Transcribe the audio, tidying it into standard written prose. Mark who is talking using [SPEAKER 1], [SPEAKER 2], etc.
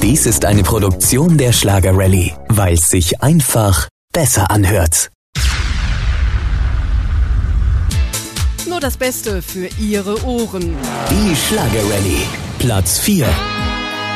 [SPEAKER 1] Dies ist eine Produktion der Schlager-Rallye, weil es sich einfach besser anhört.
[SPEAKER 2] Nur das Beste für Ihre Ohren.
[SPEAKER 1] Die Schlager-Rallye, Platz 4.